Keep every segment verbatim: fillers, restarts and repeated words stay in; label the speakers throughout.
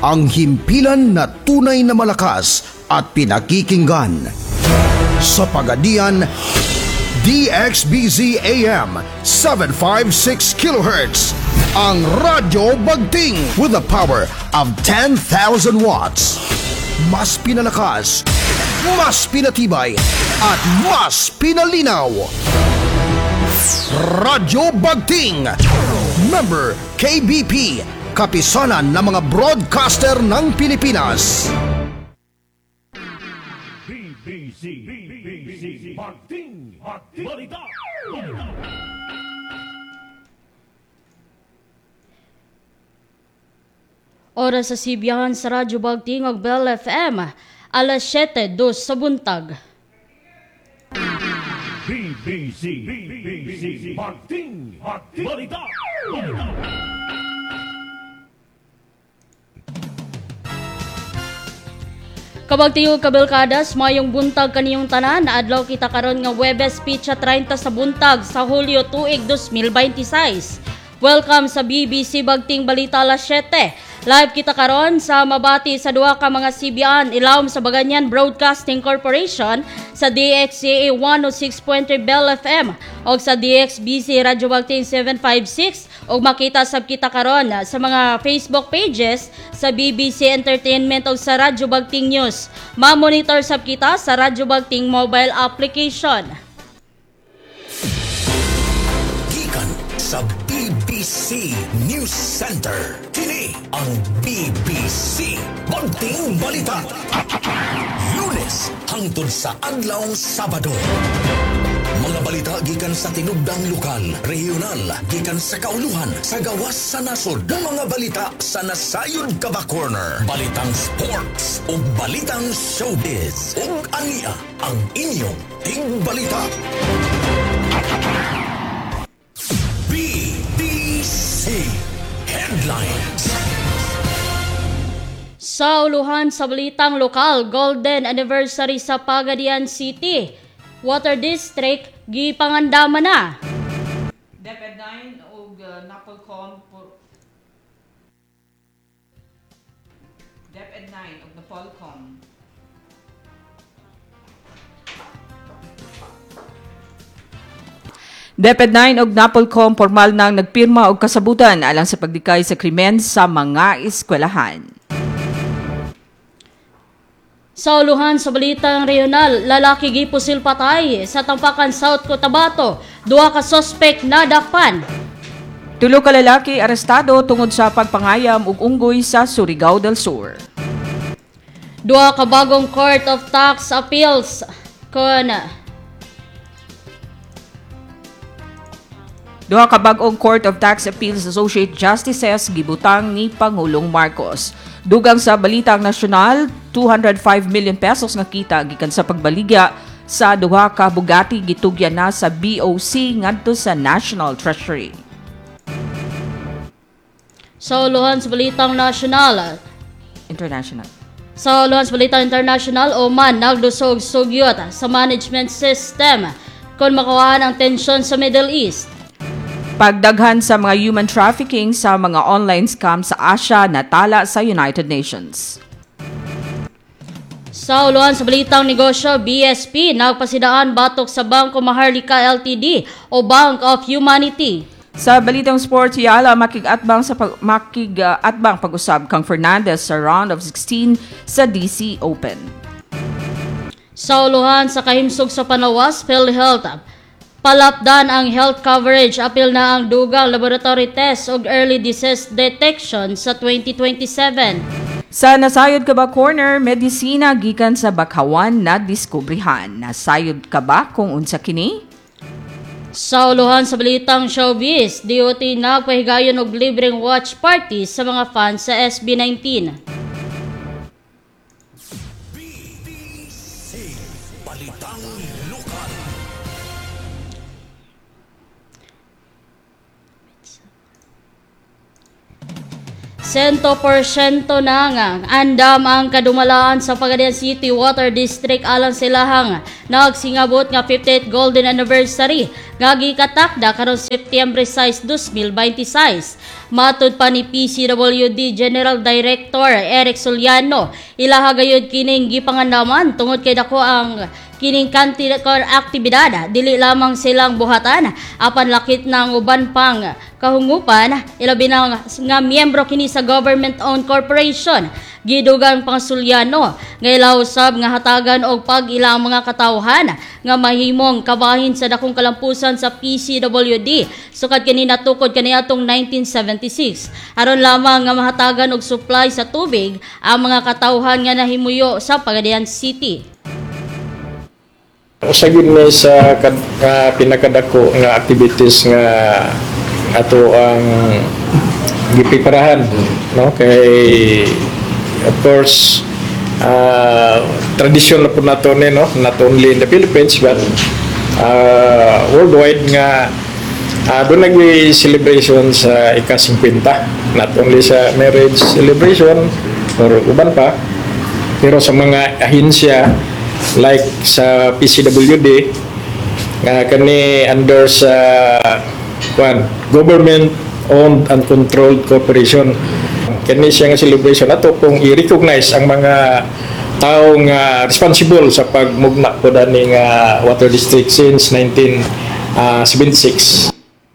Speaker 1: ang himpilan na tunay na malakas at pinakikinggan. Sa Pagadian, D X B Z A M seven fifty-six kilohertz, ang Radyo Bagting with the power of ten thousand watts. Mas pinalakas, mas pinatibay, at mas pinalinaw. Radyo Bagting, member K B P, kapisanan ng mga broadcaster ng Pilipinas.
Speaker 2: B B C, B B C, Bagting, Bagting, Balita, Balita.
Speaker 3: Oras sa sibiyahan sa Radyo Bagting og Bell F M, alas siyete dos sa buntag.
Speaker 2: B B C, B B C, Bagting, Bagting, Balita, Balita.
Speaker 3: Kabagtiyog kabelkadas, mayong buntag kaniyong tanan, adlaw kita karon nga Huwebes pitsa treinta sa buntag sa Hulyo tuig dos mil beintiséis. Welcome sa B B C Bagting Balita alas siyete. Live kita karon sa mabati sa duha ka mga sibian ilawom sa Baganyan Broadcasting Corporation sa D X C A one oh six point three Bell F M o sa D X B C Radyo Bagting seven fifty-six o makita sab kita karon sa mga Facebook pages sa B B C Entertainment o sa Radyo Bagting News. Ma-monitor sab kita sa Radyo Bagting mobile application.
Speaker 4: Gikan sa B B C News Center, kini ang B B C Bagting Balita. Lunes hangtod sa adlawng Sabado. Mga balita gikan sa tinubdang lokal, regional, gikan sa kauluhan, sa gawas sa nasod. Mga balita sa Nasayod Kaba Corner, balitang sports ug balitang showbiz. Ug ania ang inyong tingbalita. B B C Headlines.
Speaker 3: Sa uluhan sa balitang lokal, Golden Anniversary sa Pagadian City. Water District, gipangandama na.
Speaker 5: DepEd nine og uh, Napolcom por DepEd nine og Napolcom. DepEd nine og Napolcom formal nang nagpirma og kasabutan alang sa pagdikay sa krimen sa mga eskwelahan.
Speaker 3: Sa uluhan sa balitang regional, lalaki gipusil patay sa Tampakan South Cotabato, duha ka suspect nadakpan.
Speaker 5: Tulo ka lalaki arestado tungod sa pagpangayam ug unggoy sa Surigao del Sur.
Speaker 3: Duha ka bagong Court of Tax Appeals kon
Speaker 5: Duha ka bag-ong Court of Tax Appeals Associate Justices gibutang ni Pangulong Marcos. Dugang sa balitang nasyonal, two hundred five million pesos nga kita gikan sa pagbaligya sa duha ka Bugatti gitugyan na sa B O C ngadto sa National Treasury.
Speaker 3: Sa uluhan sa balitang nasyonal,
Speaker 5: International.
Speaker 3: Sa uluhan sa balitang international, Oman nagdusog sugyot sa management system kung makuhaan ang tensyon sa Middle East.
Speaker 5: Pagdaghan sa mga human trafficking sa mga online scam sa Asia natala sa United Nations.
Speaker 3: Sa uluhan sa balitang negosyo, B S P nagpasidaan batok sa Bangko Maharlika L T D o Bank of Humanity.
Speaker 5: Sa balitang sports, yala makig-atbang sa pag- makig-atbang pag-usab kang Fernandez sa round of sixteen sa D C Open.
Speaker 3: Sa uluhan sa kahimsog sa Panawas, PhilHealth palapdan ang health coverage, apil na ang dugang laboratory test ug early disease detection sa twenty twenty-seven.
Speaker 5: Sa Nasayod Kaba Corner, medisina gikan sa bakawan na diskubrihan. Nasayod ka ba kung unsa kini?
Speaker 3: Sa uluhan sa balitang showbiz, D O T nagpahigayon og libreng watch party sa mga fans sa S B nineteen.
Speaker 4: Balitang lokal.
Speaker 3: Sento porsyento na nga andam ang kadumalaan sa Pagadian City Water District alang silahang nagsingabot nga fiftieth golden anniversary nga gikatakda karon Setyembre sais, dos mil beintiséis. Matud pa ni P C W D General Director Eric Soliano, ilaha gayud kining gipangandaman tungod kay dako ang kining kanti kon aktibidad dili lamang silang buhatan apan lakit ng uban pang kahungupan ilabi na nga miyembro kini sa government-owned corporation. Gidugang pang Sulyano nga ilaw sab nga hatagan og pag ilang mga katawhan nga mahimong kabahin sa dakong kalampusan sa P C W D sukad kini natukod kaniadtong nineteen seventy-six aron lamang nga mahatagan og supply sa tubig ang mga katawhan nga nahimuyo sa Pagadian City.
Speaker 6: Usagid ni sa kad, uh, pinakadako nga activities nga ato ang gipiparahan, no, kay of course uh, tradition na po nato ni, no, not only in the Philippines but uh, worldwide nga uh, doon nagwi celebration sa ika-fifty, not only sa marriage celebration or uban pa, pero sa mga ahensya like sa P C W D nga kani under sa kwan government owned and controlled corporation, kani siya nga celebration ato kung i-recognize ang mga tao nga responsible sa pagmugna po dani nga water district since nineteen seventy-six.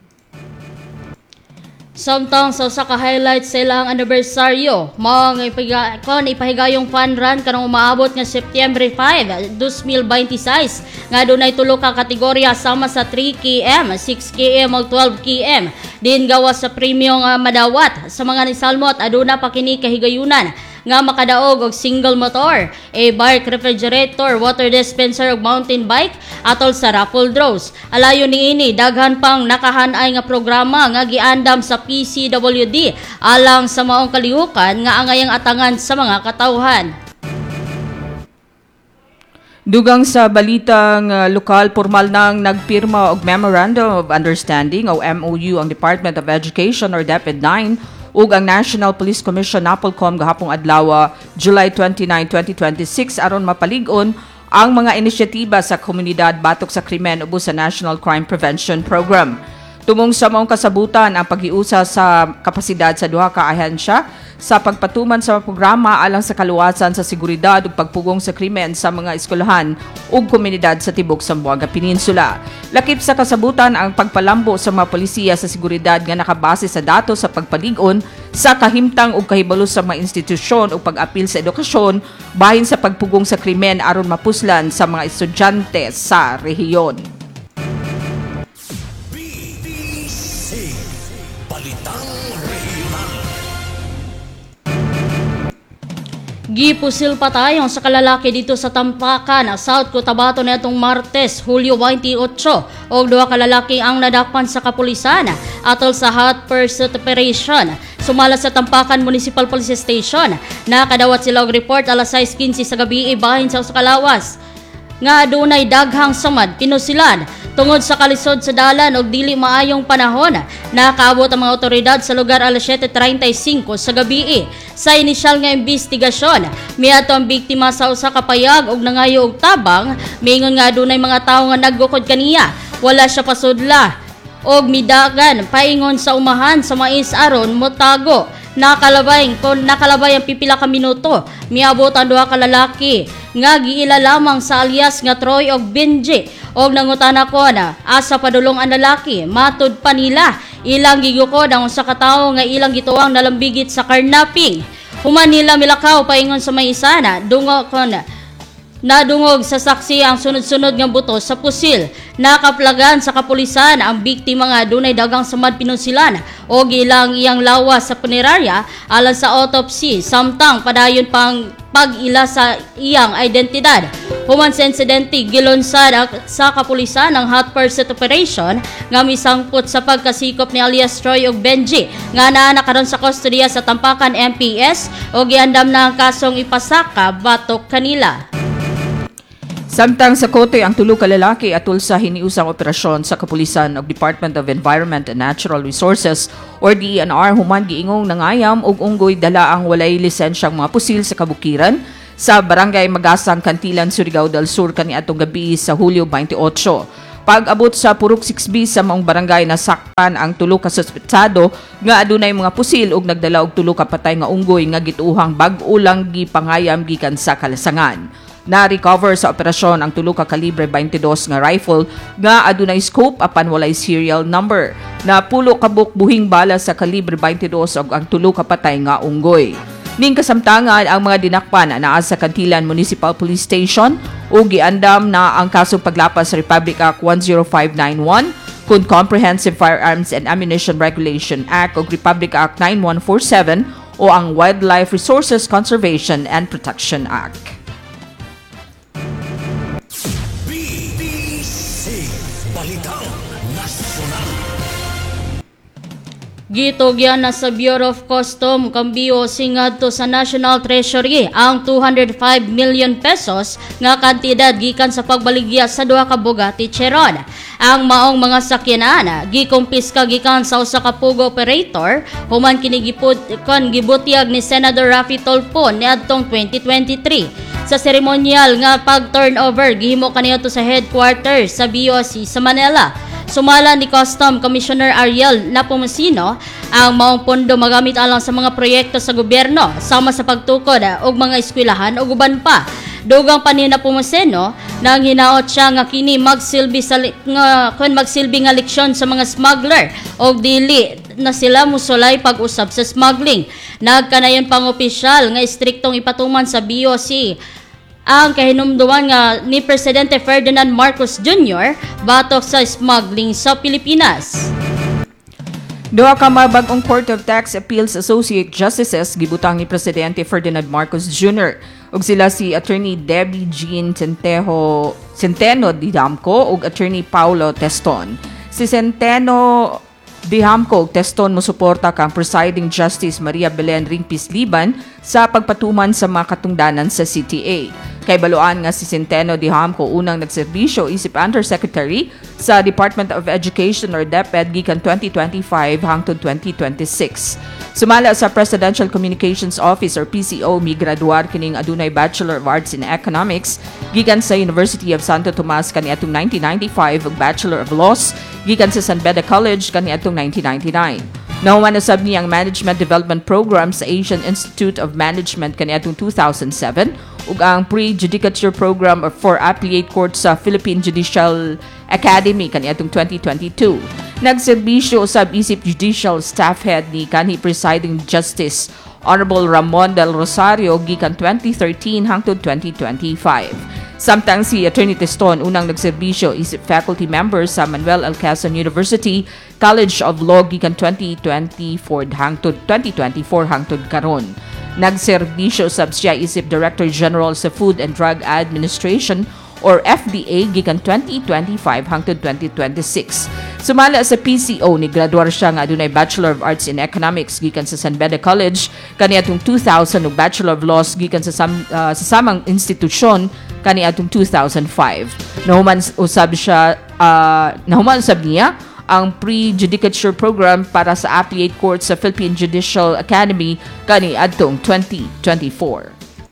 Speaker 3: Samtang sa usa ka highlight sa ilang anibersaryo, mao nga ipahiga, kon ipahigayong fun run kanang umaabot nga Setyembre five, dos mil beintiséis nga dunay tulo ka kategorya sama sa three kilometers, six kilometers ug twelve kilometers. Din gawas sa premium nga madawat sa mga nisalmot aduna pa kini kahigayunan nga makadaog og single motor, e-bike, refrigerator, water dispenser ug mountain bike atol sa raffle draws. Alayon niini daghan pang nakahanay nga programa nga giandam sa P C W D alang sa maong kalihukan nga angayang atangan sa mga katawhan.
Speaker 5: Dugang sa balitang uh, lokal, pormal nang nagpirma og Memorandum of Understanding o M O U ang Department of Education or DepEd nine ug ang National Police Commission NAPOLCOM gahapong adlaw July twenty-ninth, twenty twenty-six aron mapalig-on ang mga inisyatiba sa komunidad batok sa krimen ubos sa National Crime Prevention Program. Tumong sa maong kasabutan ang pag-iusa sa kapasidad sa duha ka ahensya sa pagpatuman sa programa alang sa kaluwasan sa seguridad ug pagpugong sa krimen sa mga eskwelahan ug komunidad sa tibok Zamboanga Peninsula. Lakip sa kasabutan ang pagpalambo sa mga polisiya sa seguridad nga nakabase sa datos sa pagpalig-on sa kahimtang ug kahibalo sa mga institusyon ug pag-apil sa edukasyon bahin sa pagpugong sa krimen aron mapuslan sa mga estudyante sa rehiyon.
Speaker 3: Gipusil patayong sa kalalaki dito sa Tampakan, South Cotabato na itong Martes, Hulyo twenty-eight, o duha kalalaki ang nadakpan sa kapulisan atol sa hot pursuit operation. Sumala sa Tampakan Municipal Police Station, nakadawat sila og report alas sais quince sa gabi bahin sa Usakalawas nga adunay daghang samad pinusilan tungod sa kalisod sa dalan og dili maayong panahon. Nakaabot ang mga otoridad sa lugar alas siyete treinta y cinco sa gabi. Sa inisyal nga investigasyon, miadto ang biktima sa usa ka payag og nangayo og tabang, mingon nga adunay mga tawo nga naggukod kaniya. Wala siya pasudla og midagan paingon sa umahan sa mais aron motago. Nakalabay kon nakalabay ang pipila ka minuto, miabot ang duha ka lalaki nga giila lamang sa alias nga Troy og Benji og nangutana ko na asa padulong ang lalaki. Matud pa nila ilang gigukod ang usa ka tawo nga ilang gituwang nalambigit sa karnaping. Human nila milakaw paingon sa may isa na dungo kon nadungog sa saksi ang sunod-sunod nga buto sa pusil. Nakaplagan sa kapulisan ang biktima nga dunay dagang samad pinusilan o ilang iyang lawas sa punerarya alang sa autopsy samtang padayon pang pag-ila sa iyang identidad. Human sa insidente, gilunsad sa kapulisan ang hot pursuit operation nga misangpot sa pagkasikop ni alias Troy og Benji nga naa karon sa kustodiya sa Tampakan M P S o giandam na ang kasong ipasaka batok kanila.
Speaker 5: Samtang sa Kote ang tulo ka lalaki atol sa hiniusang operasyon sa kapulisan og Department of Environment and Natural Resources or D E N R human giingong nangayam og unggoy dala ang walay lisensyang mga pusil sa kabukiran sa Barangay Magasang, Cantilan, Surigao del Sur kaniadtong gabi sa Hulyo twenty-eight. Pag-abot sa Purok six B sa maong barangay nasakpan ang tulo ka suspetsado nga adunay mga pusil ug nagdala og tulo ka patay nga unggoy nga gituuhang bag-o lang gipangayam gikan sa kalasangan. Na-recover sa operasyon ang tulo ka kalibre twenty-two nga rifle nga adunay scope apan walay serial number. Na pulo ka bukbuhing bala sa kalibre twenty-two ug ang tulo ka patay nga unggoy. Ning kasamtangan ang mga dinakpan naa sa Cantilan Municipal Police Station o giandam na ang kasong paglapas sa Republic Act one oh five ninety-one kun Comprehensive Firearms and Ammunition Regulation Act o Republic Act ninety-one forty-seven o ang Wildlife Resources Conservation and Protection Act.
Speaker 4: B B C Balitang Nasyonal.
Speaker 3: Gitugyan na sa Bureau of Custom kambiyo singadto sa National Treasury ang two hundred five million pesos nga kantidad gikan sa pagbaligya sa duha ka bugatti Chiron. Ang maong mga sakyanan gikumpiska gikan sa usa ka pugo operator human kini gipud kon gibutyag ni Senador Raffy Tolpo niadtong twenty twenty-three. Sa seremonyal nga pag-turnover gihimo kaniadto sa headquarters sa B O C sa Manila. Sumala ni Custom Commissioner Ariel Napomuceno ang maong pondo magamit alang sa mga proyekto sa gobyerno sama sa pagtukod og mga eskwelahan o uban pa. Dugang pa ni Napomuceno nang hinaot siya nga kini magsilbi sa nga kun magsilbi nga leksyon sa mga smuggler og dili na sila musulay pag-usab sa smuggling. Nagkanayon pang opisyal nga istriktong ipatuman sa B O C ang kahinumduman nga ni Presidente Ferdinand Marcos Junior batok sa smuggling sa Pilipinas.
Speaker 5: Duha ka mabag-ong Court of Tax Appeals Associate Justices gibutang ni Presidente Ferdinand Marcos Junior ug sila si Attorney Debbie Jean Centejo Centeno Didamco ug Attorney Paulo Teston. Si Centeno Didamco ug Teston mosuporta kang Presiding Justice Maria Belen Ringpis Liban sa pagpatuman sa mga katungdanan sa C T A. Kay baluan nga si Centeno Didamco unang nagserbisyo isip Undersecretary sa Department of Education or DepEd gikan twenty twenty-five hangtod twenty twenty-six. Sumala sa Presidential Communications Office or P C O migraduar kining adunay Bachelor of Arts in Economics gikan sa University of Santo Tomas kaniadtong nineteen ninety-five ug Bachelor of Laws gikan sa San Beda College kaniadtong nineteen ninety-nine. Nahuman usab niya ang Management Development Program sa Asian Institute of Management kaniadtong two thousand seven ug ang Pre-Judicature Program for Appellate Court sa Philippine Judicial Academy kaniadtong twenty twenty-two. Nagserbisyo usab isip Judicial Staff Head ni kanhi Presiding Justice Honorable Ramon del Rosario gikan twenty thirteen hangtod twenty twenty-five. Samtang si Attorney Teston unang nagserbisyo isip faculty member sa Manuel L. Quezon University College of Law gikan twenty twenty-four hangtod twenty twenty-four hangtod karon. Nagserbisyo sab siya isip Director General sa Food and Drug Administration or F D A gikan twenty twenty-five hangtod twenty twenty-six. Sumala sa P C O ni graduar siya nga adunay Bachelor of Arts in Economics gikan sa San Beda College kaniadtong two thousand ug Bachelor of Laws gikan sa sam, uh, sa samang institusyon kaniadtong two thousand five. Nahuman usab siya uh, nahuman usab niya ang Pre-Judicature Program para sa Appellate Court sa Philippine Judicial Academy kaniadtong twenty twenty-four.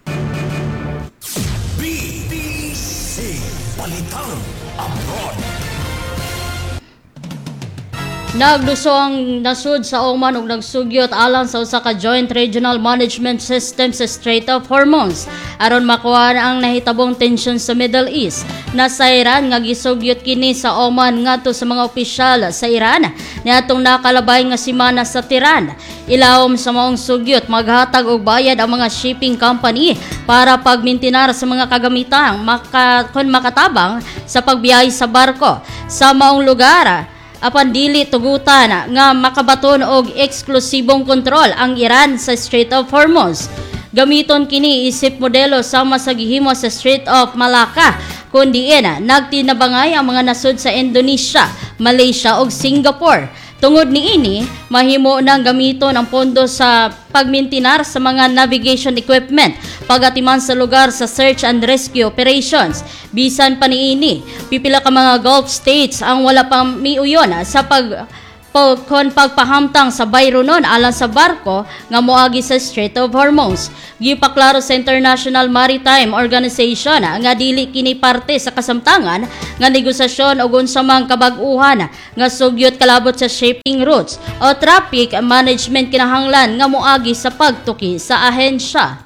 Speaker 4: B B C Balitang Abroad.
Speaker 3: Nagduso ang nasud sa Oman ug nagsugyot alang sa usa ka joint regional management system sa Strait of Hormuz aron makuha ang nahitabong tensyon sa Middle East. Nasa Iran nga gisugyot kini sa Oman ngadto sa mga opisyal sa Iran niadtong nakalabay nga semana sa Tehran. Ilawom sa maong sugyot maghatag og bayad ang mga shipping company para pagmintinar sa mga kagamitang maka, kon makatabang sa pagbiyahe sa barko sa maong lugar. Apan dili tugutan nga makabaton og eksklusibong kontrol ang Iran sa Strait of Hormuz. Gamiton kini isip modelo sama sa gihimo sa Strait of Malacca kundi ina nagtinabangay ang mga nasud sa Indonesia, Malaysia ug Singapore. Tungod niini, mahimo nang gamiton ang pondo sa pagmintinar sa mga navigation equipment pagatiman sa lugar sa search and rescue operations. Bisan pa niini, pipila ka mga Gulf states ang wala pang miuyon sa pag pag kon pagpahamtang sa bayro nun alang sa barko nga moagi sa Strait of Hormuz. Gipaklaro sa International Maritime Organization nga dili kini parte sa kasamtangan nga negosasyon ug unsa mang kabag-uhan nga sugyot kalabot sa shipping routes o traffic management kinahanglan nga moagi sa pagtuki sa ahensya.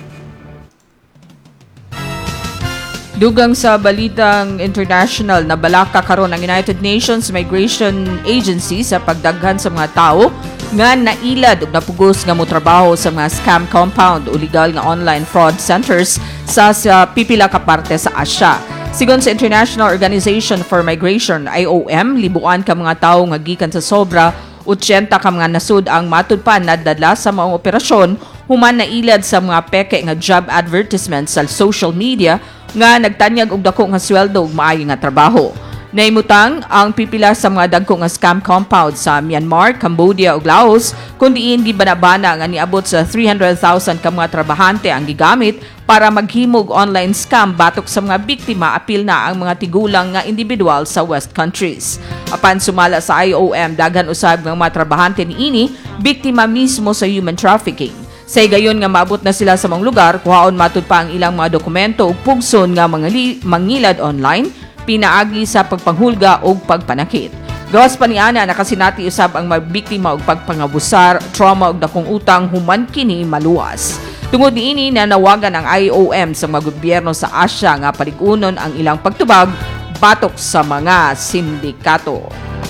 Speaker 5: Dugang sa balitang international na balaka karon ang United Nations Migration Agency sa pagdaghan sa mga tao nga nailad ug napugos nga motrabaho sa mga scam compound o legal nga online fraud centers sa, sa pipila ka parte sa Asia. Sigon sa International Organization for Migration I O M, libuan ka mga tawo nga gikan sa sobra eighty ka mga nasud ang matud pa nadadla sa maong operasyon human na ilad sa mga peke nga job advertisements sa social media nga nagtanyag og dako nga sweldo ug maayo nga trabaho. Naimutang ang pipila sa mga dagko nga scam compound sa Myanmar, Cambodia ug Laos kun diin gibanabana nga niabot sa three hundred thousand ka mga trabahante ang gigamit para maghimog online scam batok sa mga biktima apil na ang mga tigulang nga individual sa West countries. Apan sumala sa I O M daghan usab nga mga trabahante niini biktima mismo sa human trafficking. Sa gayon nga maabot na sila sa mga lugar, kuhaon matud pa ang ilang mga dokumento ug pugson nga mga li- mangilad online, pinaagi sa pagpanghulga o pagpanakit. Gawas pa niana nakasinati usab ang mga biktima og pagpangabusar, trauma ug dakong utang human kini maluwas. Tungod niini nanawagan ang I O M sa mga gobyerno sa Asia nga paligunon ang ilang pagtubag batok sa mga sindikato.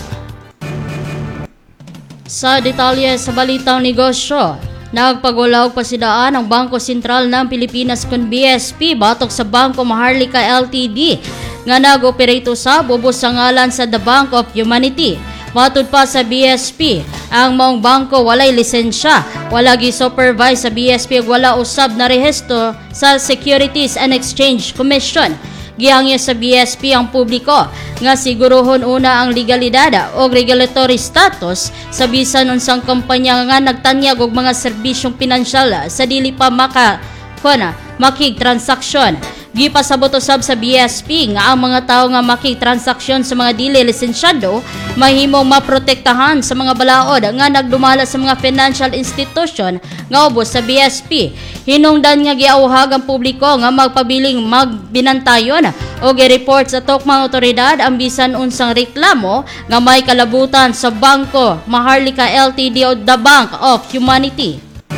Speaker 3: Sa detalye sa balitang negosyo, nagpagulaog pasidaan ang Bangko Sentral ng Pilipinas kon B S P batok sa Bangko Maharlika L T D nga nag-operate sa ubos sa ngalan sa The Bank of Humanity. Matud pa sa B S P, ang maong bangko walay lisensya, wala gi-supervise sa B S P ug wala usab na rehistro sa Securities and Exchange Commission. Gihangyo sa B S P ang publiko nga siguruhon una ang legalidad o regulatory status sa bisan unsang kompanya nga nagtanyag og mga serbisyong pinansyal sa dili pa maka kuna makig transaksyon. Gipasabot usab sa B S P nga ang mga tawo nga makig-transaksyon sa mga dili lisensyado mahimong maprotektahan sa mga balaod nga nagdumala sa mga financial institution nga ubos sa B S P. Hinungdan nga giauhag ang publiko nga magpabiling magbinantayon o gi-report sa tokmang otoridad ang bisan unsang reklamo nga may kalabutan sa Bangko Maharlika L T D o The Bank of Humanity.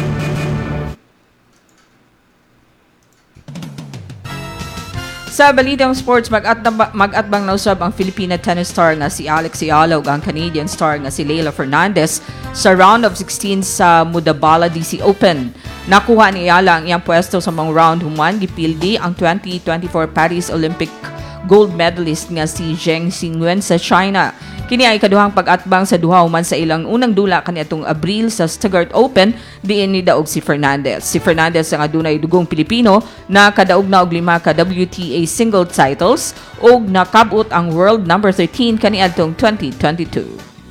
Speaker 5: Sa balitang sports, mag-atbang, mag-atbang na usab ang Filipina tennis star nga si Alex Ayala ug ang Canadian star nga si Leila Fernandez sa round of sixteen sa Mudabala D C Open. Nakuha ni Ayala ang iyang pwesto sa mga round human gipildi ang twenty twenty-four Paris Olympic gold medalist nga si Zheng Xingwen sa China. Kini ay kaduhang pag-atbang sa duha human sa ilang unang dula kaniadtong Abril sa Stuttgart Open diin ni daog si Fernandez. Si Fernandez ang adunay dugong Pilipino na kadaog na og lima ka W T A single titles ug nakabot ang world number thirteen kaniadtong twenty twenty-two.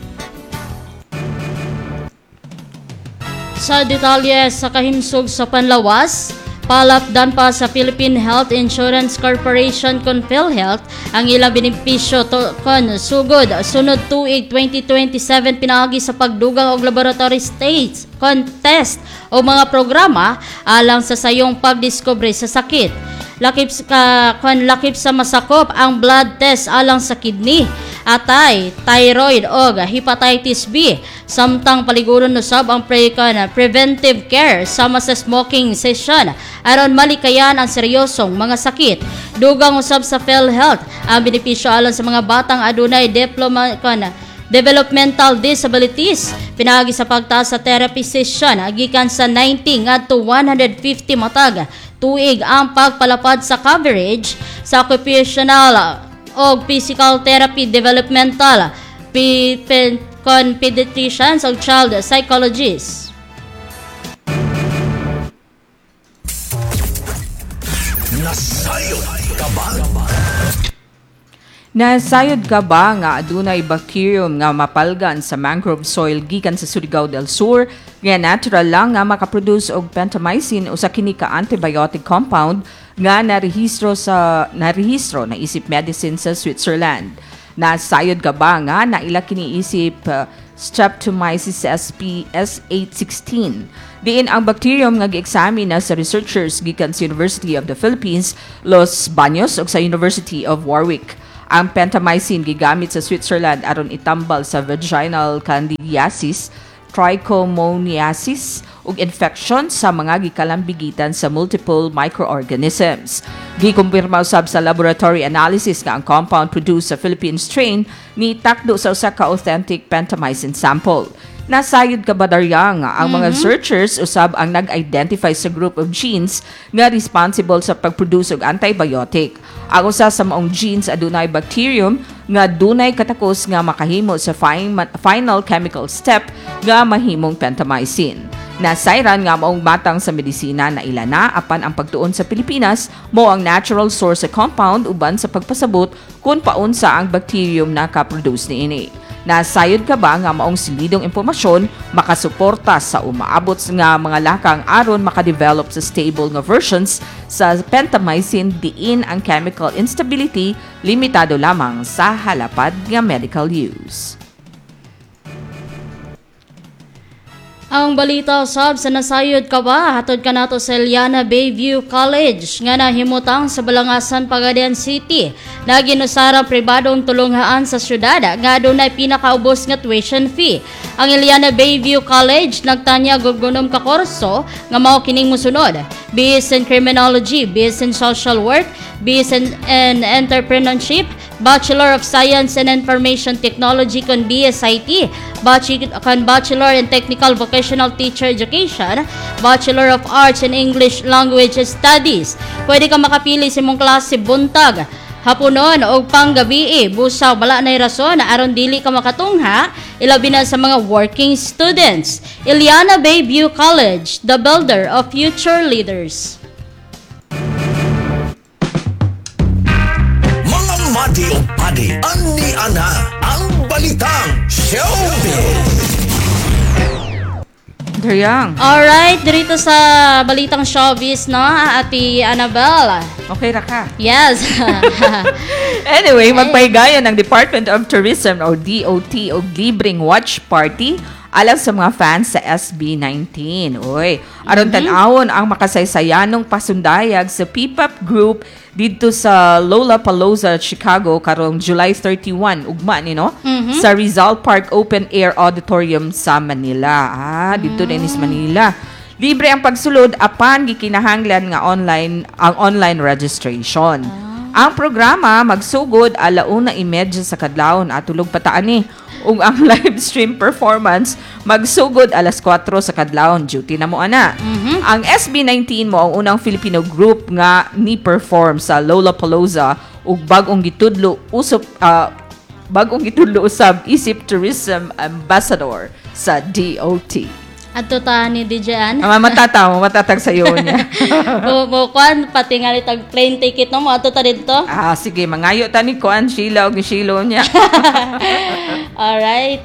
Speaker 3: Sa detalye sa kahimsog sa panlawas, palapdan pa sa Philippine Health Insurance Corporation kon PhilHealth ang ilang benepisyo to kon sugod sunod tuig twenty twenty-seven pinaagi sa pagdugang og laboratory stage contest o mga programa alang sa sayong pagdiskubre sa sakit. Lakip ka kon lakip sa masakop ang blood test alang sa kidney, atay, thyroid o hepatitis B. Samtang paliguron usab ang pre preventive care sama sa smoking cessation aron malikayan ang seryosong mga sakit. Dugang usab sa PhilHealth ang benepisyo alang sa mga batang adunay diploma kon developmental disabilities pinaagi sa pagtaas sa therapy session gikan sa ninety ngadto one hundred fifty matag tuig ang pagpalapad sa coverage sa occupational o physical therapy developmental p- p- con pediatricians o child psychologists.
Speaker 4: Nasayod ka ba?
Speaker 5: Nasayod ka ba nga adunay bacterium nga mapalgan sa mangrove soil gikan sa Surigao del Sur nga natural lang nga makaproduce og pentamycin usa kini ka antibiotic compound nga narehistro sa narehistro na isip medicine sa Switzerland. Nasayod ka ba nga naila kini isip uh, Streptomyces sp S eight sixteen. Diin ang bacterium nga gi-examine na sa researchers gikan sa University of the Philippines, Los Baños ug sa University of Warwick. Ang pentamycin gigamit sa Switzerland aron itambal sa vaginal candidiasis, trichomoniasis ug infection sa mga gikalambigitan sa multiple microorganisms. Gikumpirma usab sa laboratory analysis nga ang compound produced sa Philippine strain ni takdo sa usa ka authentic pentamycin sample. Nasayod ka ba daryang ang mga mm-hmm. researchers usab ang nag-identify sa group of genes nga responsible sa pag-produce og antibiotic. Ang usa sa maong genes adunay bacterium nga dunay katakos nga makahimo sa fin- final chemical step nga mahimong pentamycin. Nasayran nga maong matang sa medisina na ilana apan ang pagtuon sa Pilipinas mo ang natural source sa compound uban sa pagpasabot kung paunsa ang bacterium na ka-produce niini. Nasayod ka ba nga maong silidong impormasyon makasuporta sa umaabot nga mga lakang aron makadevelop sa stable nga versions sa pentamycin diin ang chemical instability limitado lamang sa halapad nga medical use.
Speaker 3: Ang balita sab sa nasayod ka ba hatod ka nato sa Eliana Bayview College nga nahimutang sa Balangasan, Pagadian City na ginusarang pribadong tulunghaan sa syudad nga adunay pinakaubos nga tuition fee. Ang Eliana Bayview College nagtanyag og gunom ka kurso nga mao kining mosunod: B S in Criminology, B S in Social Work, B S in, in Entrepreneurship, Bachelor of Science and Information Technology kon B S I T, kon Bachelor in Technical Vocational Teacher Education, Bachelor of Arts in English Language Studies. Pwede ka makapili sa imong klase buntag, hapunon o panggabi. Busa wala nay rason aron dili ka makatungha, ilabi na sa mga working students. Eliana Bayview College, the builder of future leaders.
Speaker 4: Madi o padi, ani ana, ang balitang showbiz.
Speaker 5: Daryang.
Speaker 3: Alright, dito sa balitang showbiz, no, Ate Annabelle.
Speaker 5: Okay ra ka?
Speaker 3: Yes.
Speaker 5: Anyway, magpahigayon ng Department of Tourism o D O T o libreng watch party alang sa mga fans sa S B nineteen. Oy, aron mm-hmm. tan-awon ang makasaysayanong pasundayag sa P-pop group dito sa Lollapalooza, Chicago karong July thirty-first ugma ni no mm-hmm. sa Rizal Park Open Air Auditorium sa Manila. Ah, dito mm-hmm. din is Manila. Libre ang pagsulod apan gikinahanglan nga online ang online registration. Ah. Ang programa magsugod alauna imedya sa kadlawon at tulog pataan ni. Ug ang live stream performance magsugod alas kwatro sa kadlawon. Duty na mo ana. Mm-hmm. Ang S B nineteen mo ang unang Filipino group nga ni perform sa Lollapalooza ug bag-ong gitudlo usop uh, bag-ong gitudlo usab isip tourism ambassador sa D O T.
Speaker 3: Ato ta ni D J An.
Speaker 5: Ama matataw, matatag sa iyo niya.
Speaker 3: Mo mo kwan pati nga tag plane ticket no mo ato ta didto.
Speaker 5: Ah sige, mangayo ta ni kuan Sheila og ni Shilo niya.
Speaker 3: All right.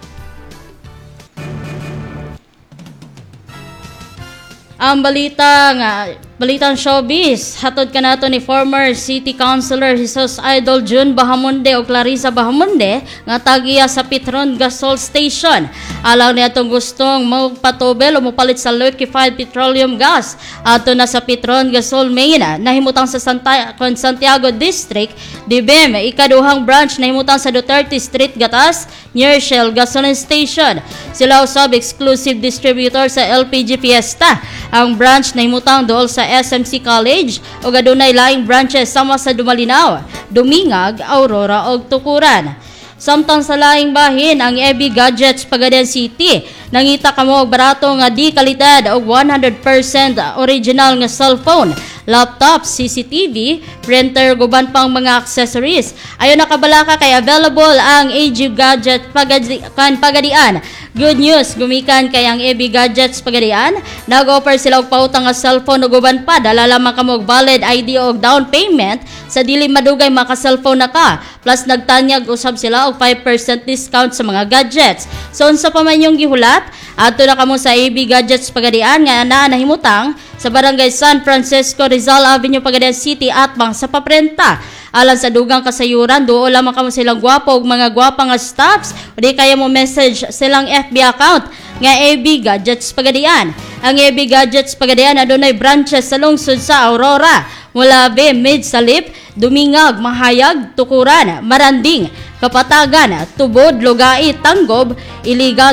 Speaker 3: Ang balita nga, balitang showbiz, hatod ka nato ni former City Councilor Jesus Idol June Bahamonde o Clarissa Bahamonde nga tagiya sa Petron Gasol Station. Alang niya itong gustong magpatubel o mapalit sa liquefied petroleum gas. Ato na sa Petron Gasol Main, nahimutang sa Santa, Santiago District, D B M, ikaduhang branch nahimutang sa Duterte Street, Gatas, near Shell Gasoline Station. Sila usab exclusive distributor sa L P G Fiesta. Ang branch nahimutang dool sa S M C College o adunay laing branches sama sa Dumalinaw, Dumingag, Aurora ug Tukuran. Samtang sa laing bahin ang E B Gadgets Pagadian City, nangita kamo og barato nga di kalidad og one hundred percent original nga cellphone, laptop, C C T V, printer guban pang mga accessories. Ayon nakabalaka kay available ang A G Gadget Pagadian Pagadian. Good news, gumikan kay ang E B Gadgets Pagadian, nag-offer sila og pautang nga cellphone ug uban pa dala lamang kamo og valid I D og down payment sa dili madugay maka-cellphone na ka. Plus nagtanyag usab sila og five percent discount sa mga gadgets. So unsa pa man yung gihulat, adto na kamo sa E B Gadgets Pagadian nga naa nahimutang sa Barangay San Francisco, Rizal Avenue, Pagadian City atbang sa paprenta. Alang sa dugang kasayuran, doon lamang kamo silang gwapo ug mga gwapa nga staffs, o di kaya mo message silang F B account nga A B Gadgets Pagadian. Ang A B Gadgets Pagadian adunay branches sa lungsod sa Aurora, Mulabe, Mid Salip, Dumingag, Mahayag, Tukuran, Maranding, Kapatagan, Tubod, Lugai, Tanggob, Iligan,